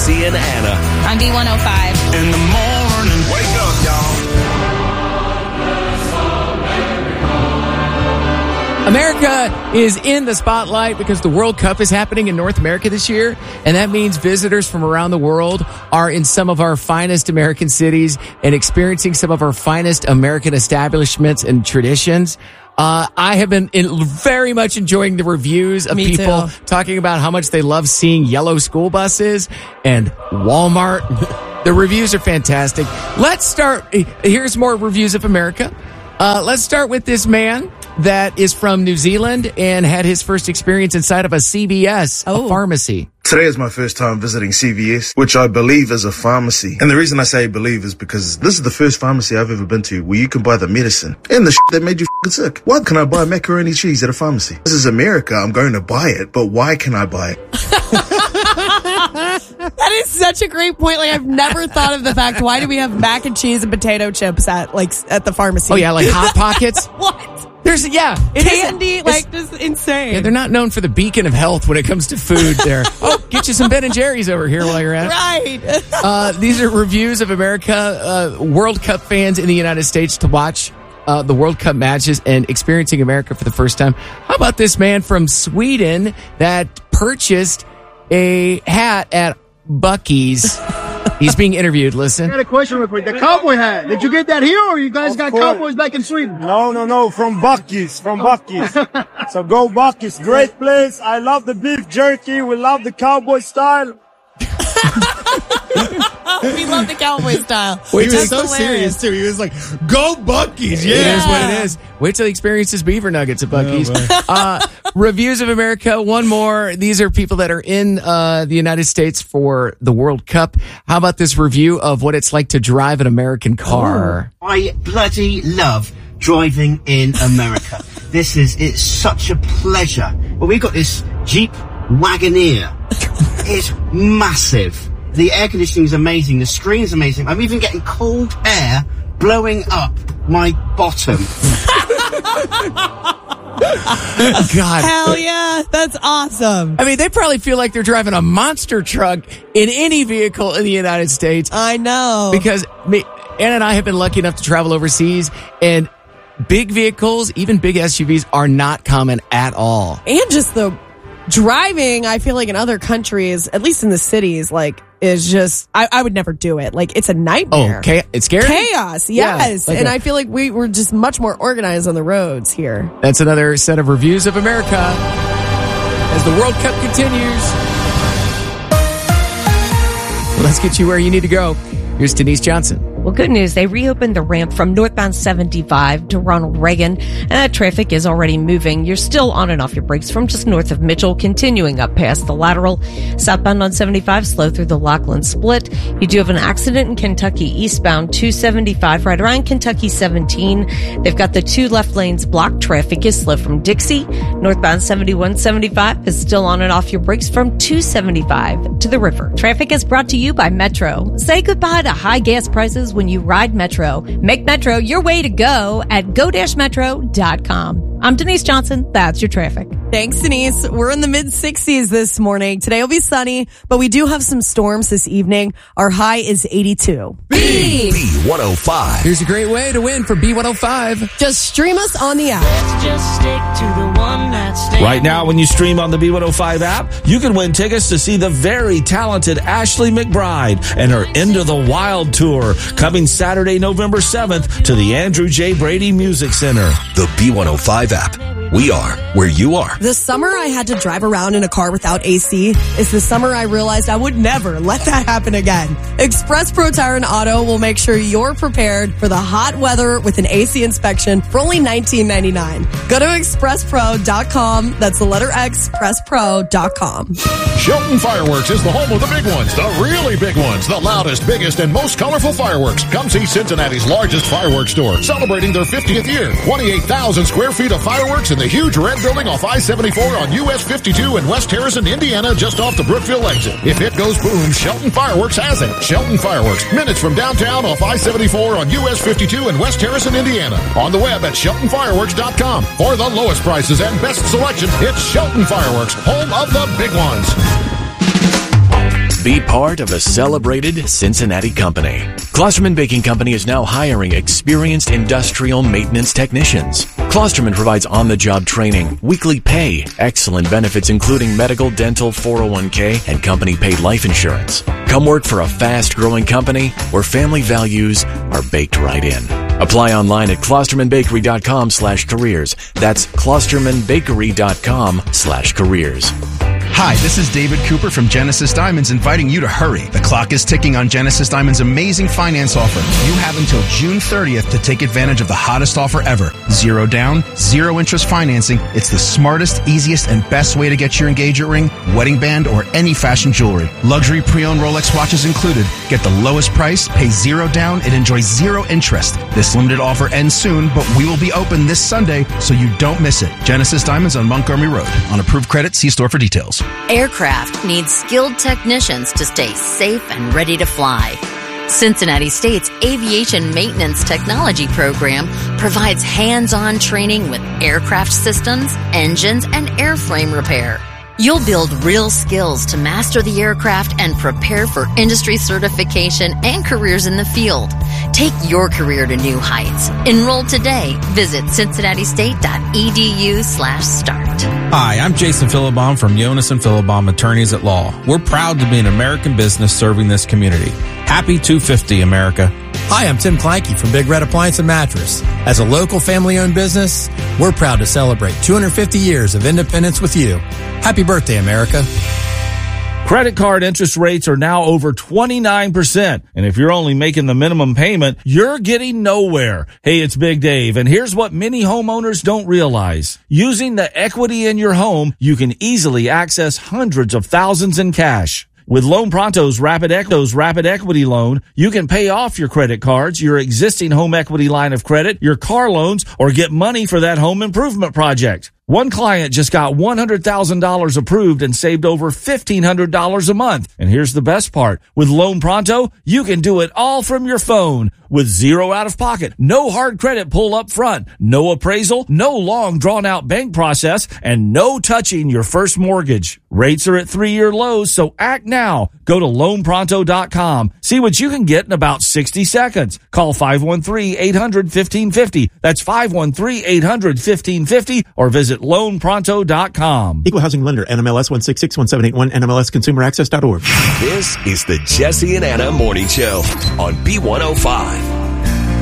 Jesse and Anna. On B105. In the morning, wake up, y'all. America is in the spotlight because the World Cup is happening in North America this year, and that means visitors from around the world are in some of our finest American cities and experiencing some of our finest American establishments and traditions. I have been very much enjoying the reviews of people talking about how much they love seeing yellow school buses and Walmart. The reviews are fantastic. Let's start. Here's more reviews of America. Let's start with this man that is from New Zealand and had his first experience inside of a CVS, a pharmacy. Today is my first time visiting CVS, which I believe is a pharmacy. And the reason I say believe is because this is the first pharmacy I've ever been to where you can buy the medicine and the shit that made you sick. Why can I buy macaroni cheese at a pharmacy? This is America. I'm going to buy it, but why can I buy it? That is such a great point. Like, I've never thought of the fact, why do we have mac and cheese and potato chips at the pharmacy? Oh, yeah, like Hot Pockets? What? There's, yeah. Candy, like, this is insane. Yeah, they're not known for the beacon of health when it comes to food there. Oh, get you some Ben & Jerry's over here while you're at it. Right. These are reviews of America, World Cup fans in the United States to watch the World Cup matches and experiencing America for the first time. How about this man from Sweden that purchased a hat at Buc-ee's? He's being interviewed. Listen. I got a question real quick. The cowboy hat. Did you get that here, or you guys got cowboys back in Sweden? No. From Buc-ee's. So go Buc-ee's. Great place. I love the beef jerky. We love the cowboy style. We love the cowboy style. He was so serious, too. He was like, go Buc-ee's. Yeah. It is what it is. Wait till he experiences beaver nuggets at Buc-ee's. Reviews of America. One more. These are people that are in the United States for the World Cup. How about this review of what it's like to drive an American car? I bloody love driving in America. It's such a pleasure. Well, we've got this Jeep Wagoneer. It's massive. The air conditioning is amazing. The screen is amazing. I'm even getting cold air blowing up my bottom. God. Hell yeah. That's awesome. I mean, they probably feel like they're driving a monster truck in any vehicle in the United States. I know. Because Anna and I have been lucky enough to travel overseas, and big vehicles, even big SUVs, are not common at all. And just the driving, I feel like in other countries, at least in the cities, like, is just, I would never do it. Like, it's a nightmare. Oh, it's scary? Chaos, yes. Yeah, and I feel like we're just much more organized on the roads here. That's another set of reviews of America as the World Cup continues. Let's get you where you need to go. Here's Denise Johnson. Well, good news. They reopened the ramp from northbound 75 to Ronald Reagan, and that traffic is already moving. You're still on and off your brakes from just north of Mitchell, continuing up past the lateral. Southbound on 75, slow through the Lachlan split. You do have an accident in Kentucky eastbound 275 right around Kentucky 17. They've got the two left lanes blocked. Traffic is slow from Dixie. Northbound 7175 is still on and off your brakes from 275 to the river. Traffic is brought to you by Metro. Say goodbye to high gas prices when you ride Metro. Make Metro your way to go at go-metro.com. I'm Denise Johnson. That's your traffic. Thanks, Denise. We're in the mid-60s this morning. Today will be sunny, but we do have some storms this evening. Our high is 82. B105. Here's a great way to win for B105. Just stream us on the app. Let's just stick to the one that's right now, when you stream on the B105 app, you can win tickets to see the very talented Ashley McBryde and her Into the Wild tour coming Saturday, November 7th to the Andrew J. Brady Music Center. The B105 app. We are where you are. The summer I had to drive around in a car without AC is the summer I realized I would never let that happen again. Express Pro Tire and Auto will make sure you're prepared for the hot weather with an AC inspection for only $19.99. Go to expresspro.com. That's the letter X, expresspro.com. Shelton Fireworks is the home of the big ones, the really big ones, the loudest, biggest, and most colorful fireworks. Come see Cincinnati's largest fireworks store, celebrating their 50th year. 28,000 square feet of fireworks in the huge red building off I-74 on US 52 in West Harrison, Indiana, just off the Brookville exit. If it goes boom, Shelton Fireworks has it. Shelton Fireworks, minutes from downtown off I-74 on US 52 in West Harrison, Indiana. On the web at SheltonFireworks.com. For the lowest prices and best selection, it's Shelton Fireworks, home of the big ones. Be part of a celebrated Cincinnati company. Klosterman Baking Company is now hiring experienced industrial maintenance technicians. Klosterman provides on-the-job training, weekly pay, excellent benefits including medical, dental, 401k, and company-paid life insurance. Come work for a fast-growing company where family values are baked right in. Apply online at klostermanbakery.com/careers. That's klostermanbakery.com/careers. Hi, this is David Cooper from Genesis Diamonds inviting you to hurry. The clock is ticking on Genesis Diamonds' amazing finance offer. You have until June 30th to take advantage of the hottest offer ever. 0 down, 0 interest financing. It's the smartest, easiest, and best way to get your engagement ring, wedding band, or any fashion jewelry. Luxury pre-owned Rolex watches included. Get the lowest price, pay 0 down, and enjoy 0 interest. This limited offer ends soon, but we will be open this Sunday, so you don't miss it. Genesis Diamonds on Montgomery Road. On approved credit, see store for details. Aircraft needs skilled technicians to stay safe and ready to fly. Cincinnati State's Aviation Maintenance Technology Program provides hands-on training with aircraft systems, engines, and airframe repair. You'll build real skills to master the aircraft and prepare for industry certification and careers in the field. Take your career to new heights. Enroll today. Visit cincinnatistate.edu/start. Hi, I'm Jason Philibon from Jonas and Philibon Attorneys at Law. We're proud to be an American business serving this community. Happy 250, America. Hi, I'm Tim Kleinke from Big Red Appliance and Mattress. As a local family-owned business, we're proud to celebrate 250 years of independence with you. Happy birthday, America. Credit card interest rates are now over 29%. And if you're only making the minimum payment, you're getting nowhere. Hey, it's Big Dave. And here's what many homeowners don't realize. Using the equity in your home, you can easily access hundreds of thousands in cash. With Loan Pronto's Rapid Equity Loan, you can pay off your credit cards, your existing home equity line of credit, your car loans, or get money for that home improvement project. One client just got $100,000 approved and saved over $1,500 a month. And here's the best part. With Loan Pronto, you can do it all from your phone with 0 out of pocket, no hard credit pull up front, no appraisal, no long drawn out bank process, and no touching your first mortgage. Rates are at 3-year lows, so act now. Go to loanpronto.com. See what you can get in about 60 seconds. Call 513-800-1550. That's 513-800-1550 or visit loanpronto.com. Equal Housing Lender, NMLS 1661781, NMLSConsumerAccess.org. This is the Jesse and Anna Morning Show on B105.